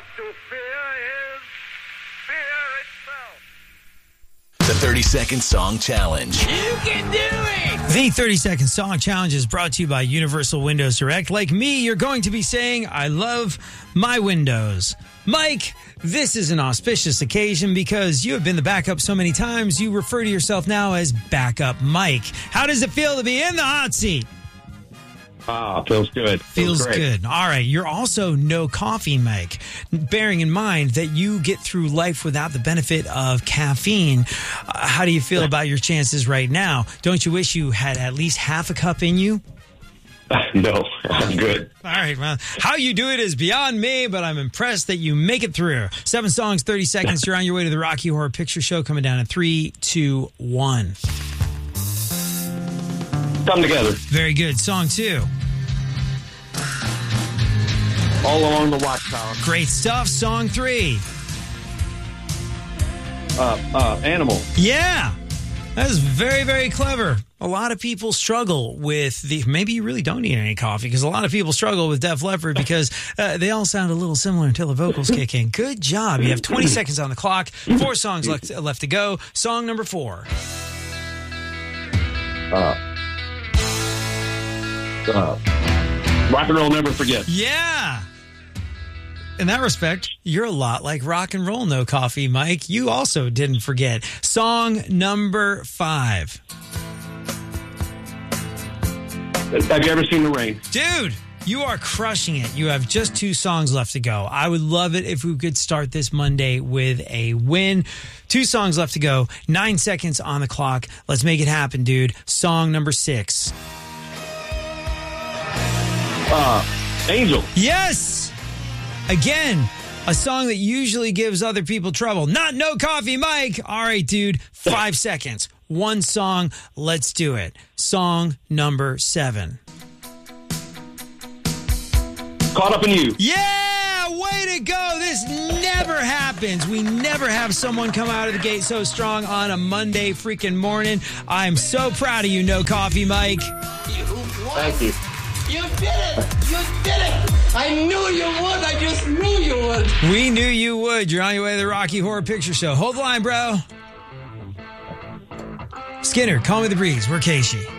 to fear is fear itself. The 30-second song challenge. You can do it! The 30-second song challenge is brought to you by Universal Windows Direct. Like me, you're going to be saying, I love my windows. Mike, this is an auspicious occasion because you have been the backup so many times, you refer to yourself now as Backup Mike. How does it feel to be in the hot seat? Feels good. Feels great. good. All right. You're also no coffee, Mike. Bearing in mind that you get through life without the benefit of caffeine, how do you feel about your chances right now? Don't you wish you had at least half a cup in you? No, I'm good. All right, well, how you do it is beyond me, but I'm impressed that you make it through. 7 songs, 30 seconds. You're on your way to the Rocky Horror Picture Show coming down in 3, 2, 1. Come together. Very good. Song 2. All along the watchtower. Great stuff. Song 3. Animal. Yeah. That is very, very clever. A lot of people struggle with maybe you really don't need any coffee because a lot of people struggle with Def Leppard because they all sound a little similar until the vocals kick in. Good job. You have 20 seconds on the clock. 4 songs left to go. Song number 4. Rock and roll never forget. Yeah. In that respect, you're a lot like rock and roll, no coffee, Mike. You also didn't forget. Song number 5. Have you ever seen the rain? Dude, you are crushing it. You have just 2 songs left to go. I would love it if we could start this Monday with a win. 2 songs left to go. 9 seconds on the clock. Let's make it happen, dude. Song number 6. Angel. Yes! Again, a song that usually gives other people trouble. Not No Coffee, Mike. All right, dude. 5 seconds. 1 song. Let's do it. Song number 7. Caught Up in You. Yeah! Way to go. This never happens. We never have someone come out of the gate so strong on a Monday freaking morning. I'm so proud of you, No Coffee, Mike. Thank you. You did it! You did it! I knew you would. I just knew you would. We knew you would. You're on your way to the Rocky Horror Picture Show. Hold the line, bro. Skinner, Call Me the Breeze. We're Casey.